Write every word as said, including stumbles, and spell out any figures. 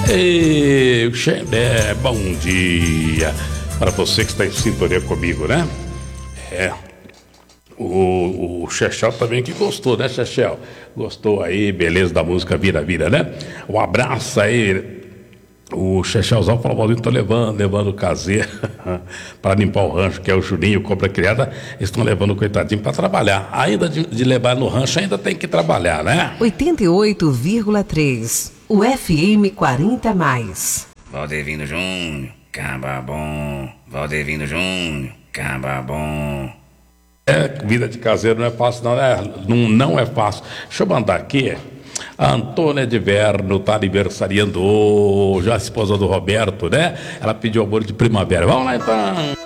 Ei, Xembé, bom dia. Para você que está em sintonia comigo, né? É. O, o Chechel também que gostou, né, Chechel? Gostou aí, beleza da música Vira Vira, né? Um abraço aí. O Chechelzão falou: estou levando, levando o caseiro para limpar o rancho, que é o Juninho, Cobra Criada. Estão levando o coitadinho para trabalhar. Ainda de, de levar no rancho, ainda tem que trabalhar, né? oitenta e oito vírgula três, o F M quarenta mais. Valdevino Júnior, caba bom. Valdevino Júnior, caba bom. É, vida de caseiro não é fácil, não, né? Não, não é fácil. Deixa eu mandar aqui. A Antônia de Verno está aniversariando hoje, a esposa do Roberto, né? Ela pediu amor de primavera. Vamos lá então.